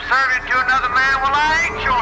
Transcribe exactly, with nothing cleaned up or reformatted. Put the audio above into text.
serve it to another man, well, I ain't your